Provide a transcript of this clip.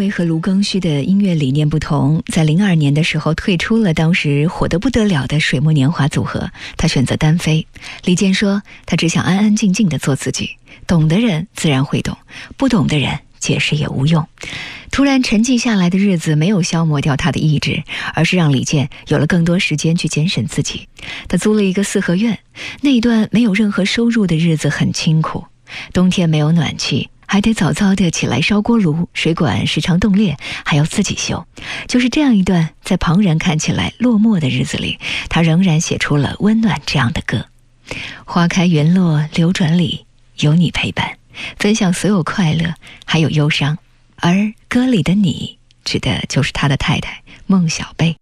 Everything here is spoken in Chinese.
和卢庚戌的音乐理念不同，在02年的时候退出了当时火得不得了的水木年华组合，他选择单飞。李健说，他只想安安静静地做自己，懂的人自然会懂，不懂的人解释也无用。突然沉寂下来的日子没有消磨掉他的意志，而是让李健有了更多时间去检审自己。他租了一个四合院，那一段没有任何收入的日子很清苦，冬天没有暖气，还得早早地起来烧锅炉，水管时常冻裂，还要自己修。就是这样一段在旁人看起来落寞的日子里，他仍然写出了温暖这样的歌。花开云落流转里，有你陪伴，分享所有快乐还有忧伤。而歌里的你指的就是他的太太孟小贝。